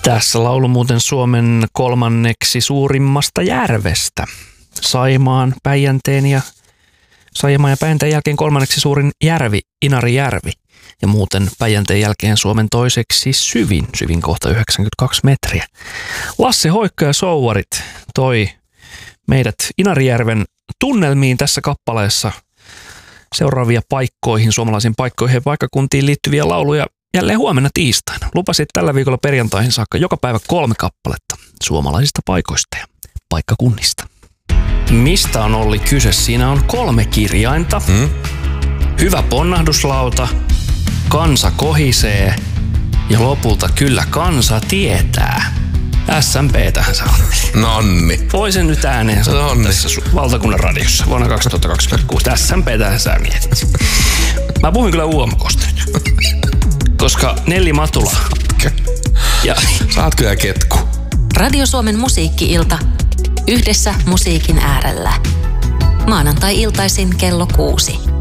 Tässä laulu muuten Suomen 3. suurimmasta järvestä. Saimaan ja Päijänteen jälkeen 3. suurin järvi, Inarijärvi. Ja muuten Päijänteen jälkeen Suomen 2. syvin kohta 92 metriä. Lasse Hoikka ja Souvarit toi meidät Inarijärven tunnelmiin tässä kappaleessa. Seuraavia paikkoihin, suomalaisiin paikkoihin ja paikkakuntiin liittyviä lauluja jälleen huomenna tiistaina. Lupasit tällä viikolla perjantaihin saakka joka päivä 3 kappaletta suomalaisista paikoista ja paikkakunnista. Mistä on Olli kyse? Siinä on 3 kirjainta. Hyvä ponnahduslauta, kansa kohisee ja lopulta kyllä kansa tietää. SMP-tähän se on. Nonni. Voi sen nyt ääneen sanoa tässä valtakunnan radiossa vuonna 2026. SMP-tähän sä mietit. Mä puhuin kyllä UMK:sta nyt. Koska Nelli Matula. Ja sä oot kyllä ketku. Radio Suomen musiikki-ilta. Yhdessä musiikin äärellä. Maanantai-iltaisin kello 6.